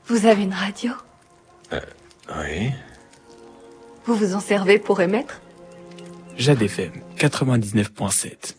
Vous avez une radio? Oui. Vous vous en servez pour émettre? Jade FM 99.7.